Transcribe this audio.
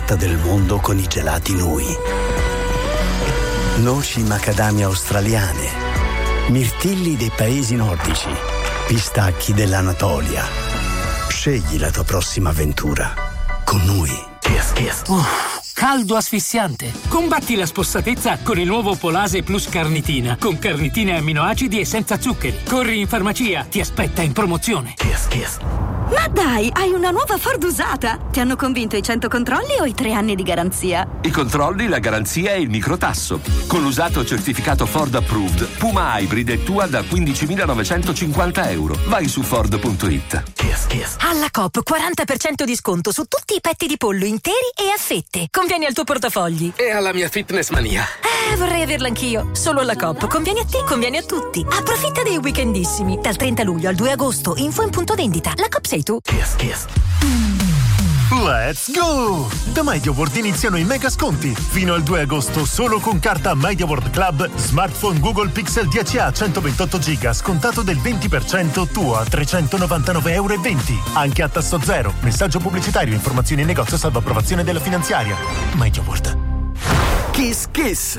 scoperta del mondo con i gelati Nui. Noci macadamia australiane, mirtilli dei paesi nordici, pistacchi dell'Anatolia. Scegli la tua prossima avventura con Nui. Caldo asfissiante. Combatti la spossatezza con il nuovo Polase Plus Carnitina, con carnitine e amminoacidi e senza zuccheri. Corri in farmacia, ti aspetta in promozione. Ma dai, hai una nuova Ford usata! Ti hanno convinto i 100 controlli o i 3 anni di garanzia? I controlli, la garanzia e il microtasso. Con l'usato certificato Ford Approved, Puma Hybrid è tua da €15.950. Vai su Ford.it. Alla Coop 40% di sconto su tutti i petti di pollo interi e a fette. Conviene al tuo portafogli. E alla mia fitness mania. Vorrei averla anch'io. Solo alla Coop. Conviene a te, conviene a tutti. Approfitta dei weekendissimi. Dal 30 luglio al 2 agosto. Info in punto vendita. La Coop sei tu. Let's go! Da MediaWorld iniziano i mega sconti. Fino al 2 agosto solo con carta MediaWorld Club. Smartphone Google Pixel 10a 128 GB scontato del 20%, tuo a €399,20. Anche a tasso zero. Messaggio pubblicitario, informazioni in negozio salvo approvazione della finanziaria. MediaWorld. Kiss Kiss.